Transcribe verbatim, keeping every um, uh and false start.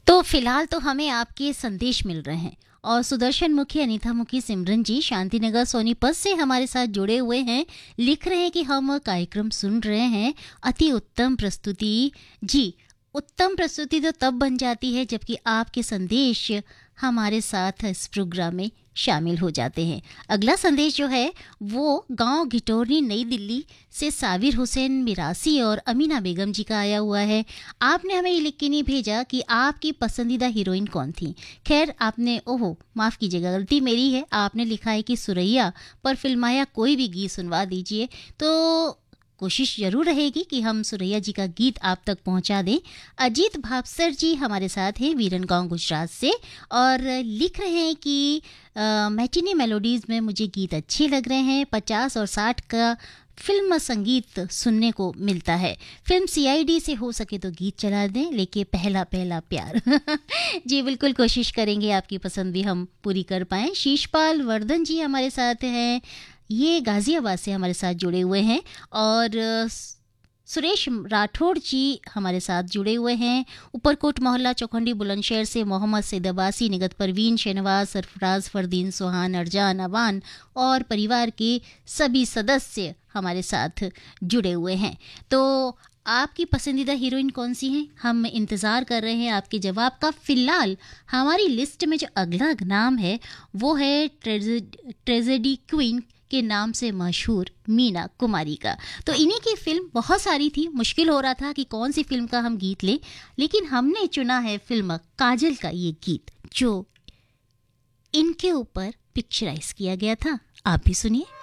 तो फिलहाल तो हमें आपके संदेश मिल रहे हैं और सुदर्शन मुखी, अनीता मुखी, सिमरन जी शांतिनगर सोनीपत से हमारे साथ जुड़े हुए हैं। लिख रहे हैं कि हम कार्यक्रम सुन रहे हैं, अति उत्तम प्रस्तुति। जी, उत्तम प्रस्तुति तो तब बन जाती है जबकि आपके संदेश हमारे साथ इस प्रोग्राम में शामिल हो जाते हैं। अगला संदेश जो है वो गांव घिटोरनी नई दिल्ली से साबिर हुसैन मिरासी और अमीना बेगम जी का आया हुआ है। आपने हमें ये लिख के नहीं भेजा कि आपकी पसंदीदा हीरोइन कौन थी। खैर, आपने, ओहो माफ़ कीजिएगा, गलती मेरी है, आपने लिखा है कि सुरैया पर फिल्माया कोई भी गीत सुनवा दीजिए। तो कोशिश जरूर रहेगी कि हम सुरैया जी का गीत आप तक पहुंचा दें। अजीत भापसर जी हमारे साथ हैं वीरन गांव गुजरात से और लिख रहे हैं कि मैटिनी मेलोडीज़ में मुझे गीत अच्छे लग रहे हैं। पचास और साठ का फिल्म संगीत सुनने को मिलता है। फिल्म सीआईडी से हो सके तो गीत चला दें, लेके पहला पहला प्यार। जी बिल्कुल, कोशिश करेंगे आपकी पसंद भी हम पूरी कर पाएँ। शीशपाल वर्धन जी हमारे साथ हैं, ये गाज़ियाबाद से हमारे साथ जुड़े हुए हैं और सुरेश राठौड़ जी हमारे साथ जुड़े हुए हैं। ऊपरकोट मोहल्ला चौखंडी बुलंदशहर से मोहम्मद सैद अब्बासी, निगत परवीन, शहनवाज, सरफराज, फरदीन, सुहान, अरजान, अवान और परिवार के सभी सदस्य हमारे साथ जुड़े हुए हैं। तो आपकी पसंदीदा हीरोइन कौन सी है, हम इंतज़ार कर रहे हैं आपके जवाब का। फ़िलहाल हमारी लिस्ट में जो अगला नाम है वो है ट्रेजेडी क्वीन के नाम से मशहूर मीना कुमारी का। तो इन्हीं की फिल्म बहुत सारी थी, मुश्किल हो रहा था कि कौन सी फिल्म का हम गीत लें, लेकिन हमने चुना है फिल्म काजल का ये गीत जो इनके ऊपर पिक्चराइज किया गया था। आप भी सुनिए।